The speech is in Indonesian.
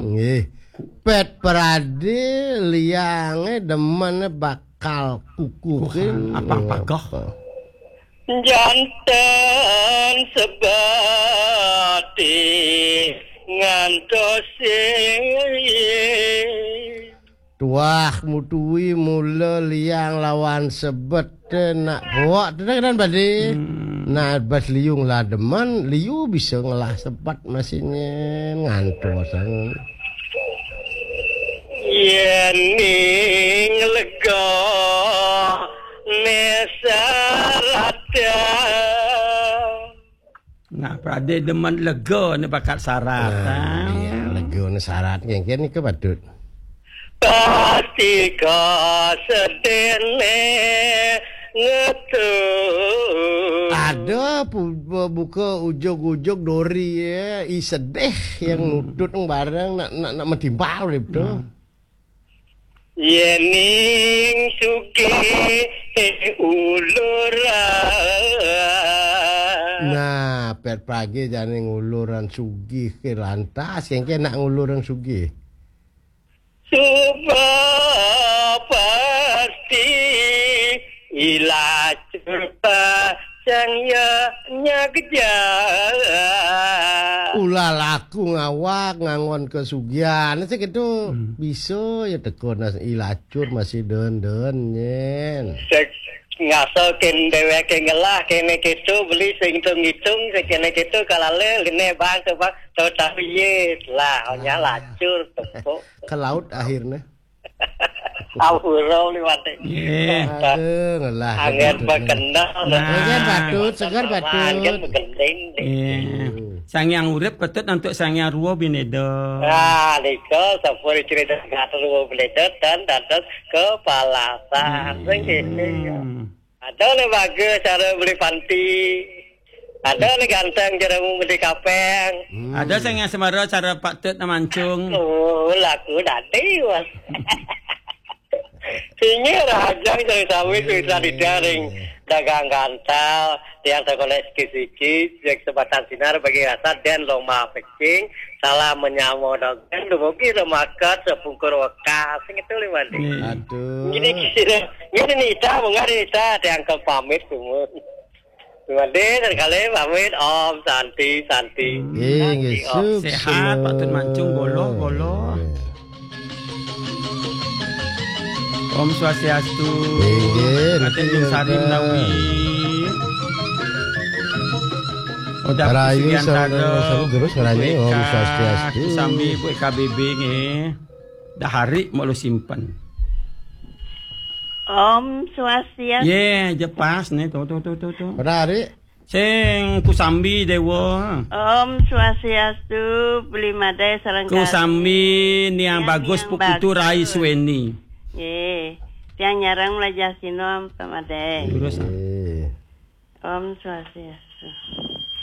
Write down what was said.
Nggih. Pet Pradi liange demen bakal kukukin apa pagoh. Jantan sebati ngantosi Tuah mutuwi mula liang lawan sebet nak bawa tenan badi. Nah bas liung lah demen liu bisa ngelah sepat mesinnya ngantosan. Yening lega nesarata. Nah, Prade demen lega ni bakat syarat. Iya, lega ni syarat kengken ni ke badut. Pasti kau sedene ngetu. Ada buka ujug-ujug dori ya, sedih yang nutut bareng nak mentimpal itu. Yening suki uluran. Nah, pet pagi jane nguluran sugih ke lantas yang nak nguluran sugih. Suba pasti ilacur pasangnya nyagejar. Ulah laku ngawak ngangon kesugihan segitu bisa ya tekon ilacur masih den nyen. Ngasokin dheweke ngelah kene kitu beli sing hitung-hitung sekene kitu kalale lene bang coba tahu ye lah nya lacur tepuk ke laut akhirnya. Awuro liwate. Aduh ngelah. Angin bekenal. Angin batut, segar batut. Angin begending. Sangyang urip ketut untuk sangyang ruwa bineda. Ah, nika sapuri cerita ngatur ruwa bineda dan dados kepalasan. Ada nih bagus cara beli panti. Ada nih ganteng cara beli kapeng. Ada sangyang semara cara Pak Tut mancung. Oh, laku dadi was. Singe rajang dari sawit bisa didaring dagang gantal yang sekolah sikit-sikit kesempatan sinar bagi rasa dan loma pecing salah menyamo dogen dumugi remakat sepungkur wekas sing itu liwati. Aduh. Ini nita mengari nita yang ke pamit semua. Liwati sekali pamit Om Santi. Nggih, sehat Pak Tut mancung bolo. Om Swastiastu. Raden Jung Sari Menawi. Udah rayu saru terus rayu Om Swastiastu. Sambil Bu KBB nggih. Dah hari mau lu simpen. Om Swastiastu. Jepas nih tuh. Pada hari sing kusambi dewa. Om Swastiastu beli madai sareng kusambi niang bagus pukutu rai suweni. Yang nyarang melajah sinom pamadai. Terus Om Swastiastu.